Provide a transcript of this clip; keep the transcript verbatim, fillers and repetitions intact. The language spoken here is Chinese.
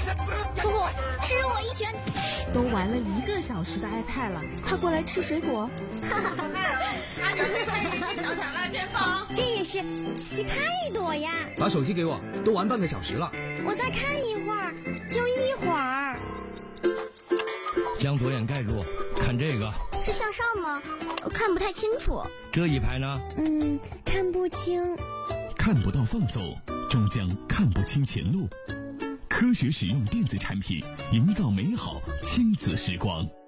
呼呼，吃我一拳！ 都玩了一个小时的 iPad 了，快过来吃水果。 哈哈哈！ 小小辣先锋， 这也是奇葩一朵呀！ 把手机给我，都玩半个小时了。 我再看一会儿，就一会儿。 将左眼盖住，看这个。 是向上吗？看不太清楚。 这一排呢？ 嗯，看不清。 看不到放走，终将看不清前路。科学使用电子产品，营造美好亲子时光。